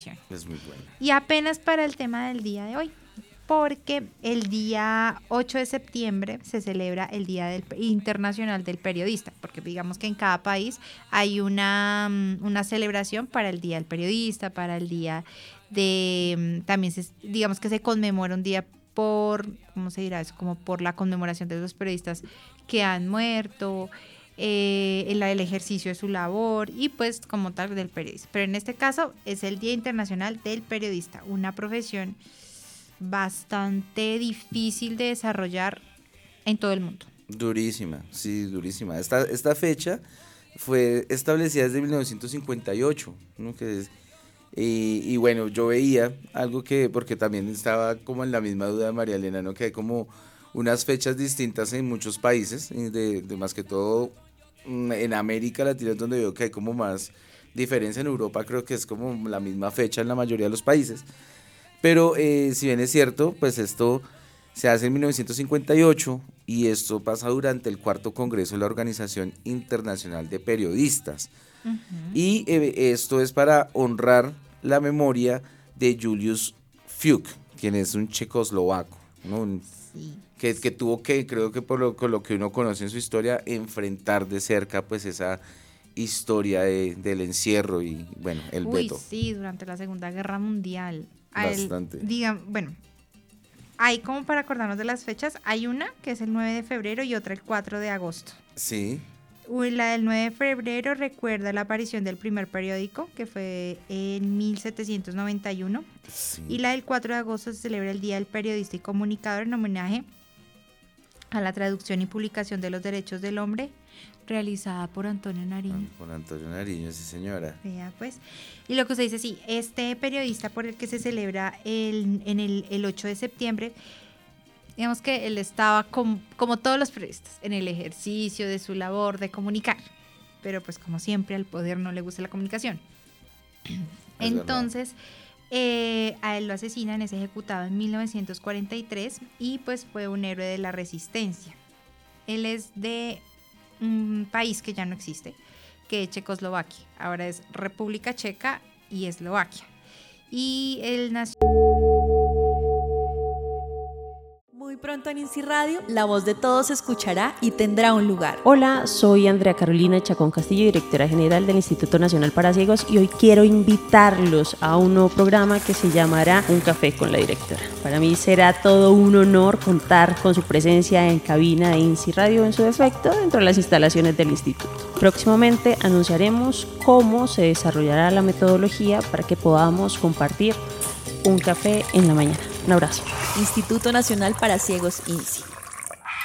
Es muy buena. Y apenas para el tema del día de hoy, porque el día 8 de septiembre se celebra el Día Internacional del Periodista, porque digamos que en cada país hay una celebración para el Día del Periodista, para el día de, también digamos que se conmemora un día por, ¿cómo se dirá eso? Como por la conmemoración de los periodistas que han muerto, el ejercicio de su labor y pues como tal del periodista. Pero en este caso es el Día Internacional del Periodista, una profesión bastante difícil de desarrollar en todo el mundo. Durísima, sí, durísima. Esta fecha fue establecida desde 1958, ¿no? Y bueno, yo veía algo porque también estaba como en la misma duda de María Elena, ¿no? Que hay como unas fechas distintas en muchos países, de más que todo en América Latina es donde veo que hay como más diferencia. En Europa creo que es como la misma fecha en la mayoría de los países. Pero si bien es cierto, pues esto se hace en 1958 y esto pasa durante el 4º Congreso de la Organización Internacional de Periodistas. Uh-huh. Y esto es para honrar la memoria de Julius Fuchs, quien es un checoslovaco, ¿no? Sí. Que tuvo que, creo que con lo que uno conoce en su historia, enfrentar de cerca pues esa historia del encierro y bueno, el veto. Sí, durante la Segunda Guerra Mundial. Bastante. Bueno, hay como para acordarnos de las fechas, hay una que es el 9 de febrero y otra el 4 de agosto. Sí. La del 9 de febrero recuerda la aparición del primer periódico, que fue en 1791. Sí. Y la del 4 de agosto se celebra el Día del Periodista y Comunicador en homenaje a la traducción y publicación de los derechos del hombre, realizada por Antonio Nariño. Por Antonio Nariño, sí señora. Ya, pues. Y lo que usted dice, sí, este periodista por el que se celebra el 8 de septiembre, digamos que él estaba como todos los periodistas, en el ejercicio de su labor de comunicar, pero pues como siempre al poder no le gusta la comunicación. Entonces, a él lo asesinan, es ejecutado en 1943 y pues fue un héroe de la resistencia. Él es de un país que ya no existe, que es Checoslovaquia. Ahora es República Checa y Eslovaquia. Y él nació... Muy pronto en INSI Radio, la voz de todos se escuchará y tendrá un lugar. Hola, soy Andrea Carolina Chacón Castillo, directora general del Instituto Nacional para Ciegos, y hoy quiero invitarlos a un nuevo programa que se llamará Un Café con la Directora. Para mí será todo un honor contar con su presencia en cabina de INSI Radio en su defecto dentro de las instalaciones del instituto. Próximamente anunciaremos cómo se desarrollará la metodología para que podamos compartir un café en la mañana. Un abrazo. Instituto Nacional para Ciegos, INSI.